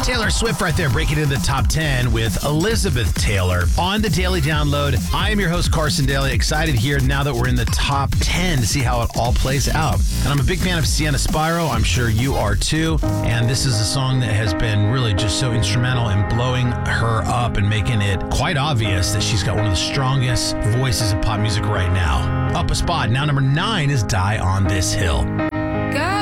Taylor Swift right there, breaking into the top 10 with Elizabeth Taylor on the Daily Download. I am your host, Carson Daly. Excited here now that we're in the top 10 to see how it all plays out. And I'm a big fan of Sienna Spiro. I'm sure you are too. And this is a song that has been really just so instrumental in blowing her up and making it quite obvious that she's got one of the strongest voices in pop music right now. Up a spot. Now number 9 is Die on This Hill. Got